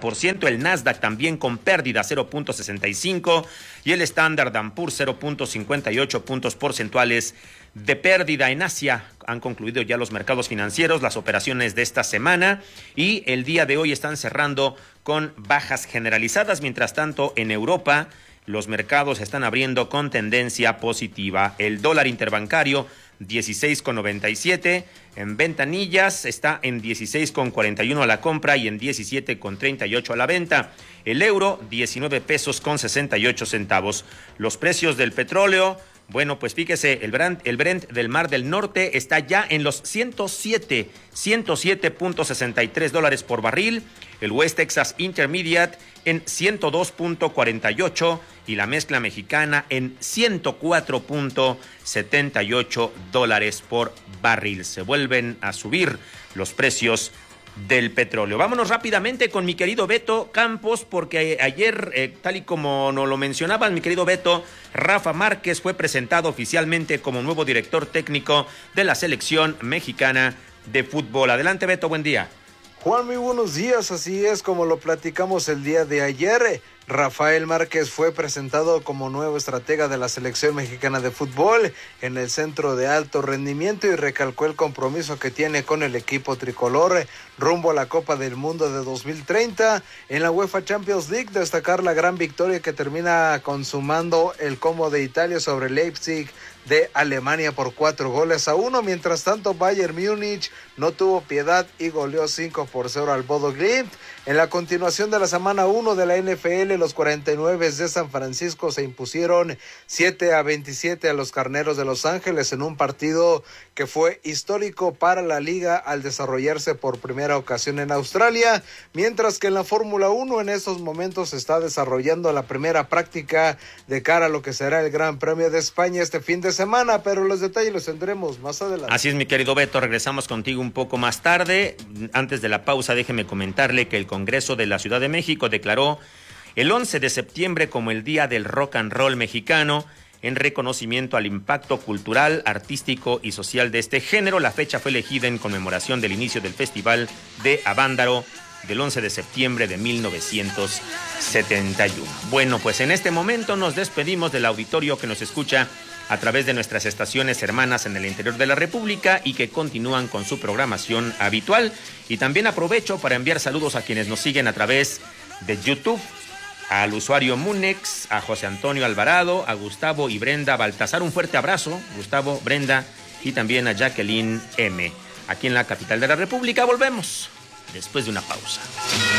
0.60%, el Nasdaq también con pérdida 0.65% y el Standard & Poor's 0.58 puntos porcentuales de pérdida. En Asia han concluido ya los mercados financieros, las operaciones de esta semana, y el día de hoy están cerrando con bajas generalizadas. Mientras tanto, en Europa los mercados están abriendo con tendencia positiva. El dólar interbancario 16.97, en ventanillas está en 16.41 a la compra y en 17.38 a la venta. El euro 19 pesos con 68 centavos. Los precios del petróleo, bueno, pues fíjese, el Brent del Mar del Norte está ya en los 107.63 dólares por barril, el West Texas Intermediate en 102.48 y la mezcla mexicana en 104.78 dólares por barril. Se vuelven a subir los precios del petróleo. Vámonos rápidamente con mi querido Beto Campos, porque ayer, tal y como nos lo mencionaba mi querido Beto, Rafa Márquez fue presentado oficialmente como nuevo director técnico de la selección mexicana de fútbol. Adelante, Beto, buen día. Juan, muy buenos días. Así es, como lo platicamos el día de ayer, Rafael Márquez fue presentado como nuevo estratega de la selección mexicana de fútbol en el centro de alto rendimiento y recalcó el compromiso que tiene con el equipo tricolor rumbo a la Copa del Mundo de 2030. En la UEFA Champions League, destacar la gran victoria que termina consumando el Como de Italia sobre Leipzig de Alemania por 4-1. Mientras tanto, Bayern Múnich no tuvo piedad y goleó 5-0 al Bodo Glimt. En la continuación de la semana 1 de la NFL, los 49 de San Francisco se impusieron 7-27 a los Carneros de Los Ángeles en un partido que fue histórico para la liga al desarrollarse por primera ocasión en Australia, mientras que en la Fórmula 1 en estos momentos se está desarrollando la primera práctica de cara a lo que será el Gran Premio de España este fin de semana, pero los detalles los tendremos más adelante. Así es, mi querido Beto, regresamos contigo un poco más tarde. Antes de la pausa, déjeme comentarle que el Congreso de la Ciudad de México declaró el 11 de septiembre como el Día del Rock and Roll mexicano, en reconocimiento al impacto cultural, artístico y social de este género. La fecha fue elegida en conmemoración del inicio del Festival de Avándaro del 11 de septiembre de 1971. Bueno, pues en este momento nos despedimos del auditorio que nos escucha a través de nuestras estaciones hermanas en el interior de la República y que continúan con su programación habitual. Y también aprovecho para enviar saludos a quienes nos siguen a través de YouTube, al usuario Munex, a José Antonio Alvarado, a Gustavo y Brenda Baltasar. Un fuerte abrazo, Gustavo, Brenda, y también a Jacqueline M. Aquí en la capital de la República volvemos después de una pausa.